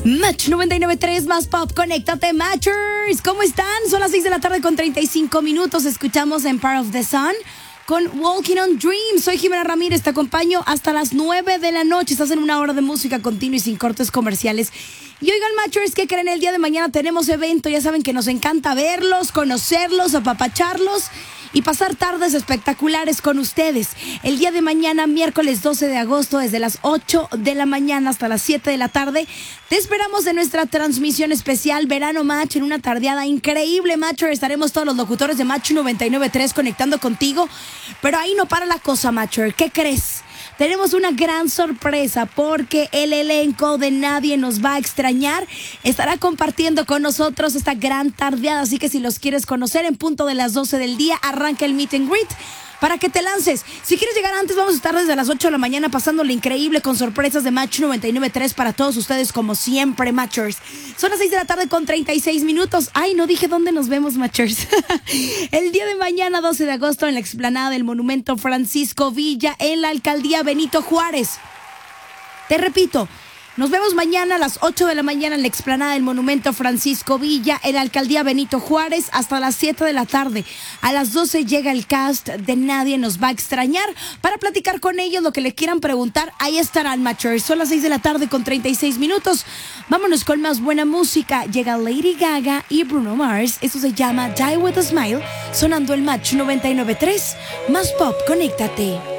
Match 99.3 más pop, conéctate Matchers. ¿Cómo están? Son las 6 de la tarde con 35 minutos. Escuchamos Empire of the Sun con Walking on Dreams. Soy Jimena Ramírez, te acompaño hasta las 9 de la noche. Estás en una hora de música continua y sin cortes comerciales. Y oigan, Matchers, ¿qué creen? El día de mañana tenemos evento. Ya saben que nos encanta verlos, conocerlos, apapacharlos y pasar tardes espectaculares con ustedes. El día de mañana, miércoles 12 de agosto, desde las 8 de la mañana hasta las 7 de la tarde, te esperamos en nuestra transmisión especial Verano Match, en una tardeada increíble, Matcher. Estaremos todos los locutores de Match 99.3 conectando contigo. Pero ahí no para la cosa, Matcher. ¿Qué crees? Tenemos una gran sorpresa porque el elenco de Nadie Nos Va a Extrañar estará compartiendo con nosotros esta gran tardeada. Así que si los quieres conocer, en punto de las 12 del día arranca el meet and greet para que te lances. Si quieres llegar antes, vamos a estar desde las 8 de la mañana pasándole increíble con sorpresas de Match 99.3 para todos ustedes, como siempre, Matchers. Son las 6 de la tarde con 36 minutos. Ay, no dije dónde nos vemos, Matchers. El día de mañana, 12 de agosto, en la explanada del Monumento Francisco Villa, en la Alcaldía Benito Juárez. Te repito, nos vemos mañana a las 8 de la mañana en la explanada del Monumento Francisco Villa, en la Alcaldía Benito Juárez, hasta las 7 de la tarde. A las 12 llega el cast de Nadie Nos Va a Extrañar para platicar con ellos lo que le quieran preguntar. Ahí estarán, Matchers. Son las 6 de la tarde con 36 minutos. Vámonos con más buena música. Llega Lady Gaga y Bruno Mars. Eso se llama Die With A Smile, sonando el Match 99.3. Más pop, conéctate.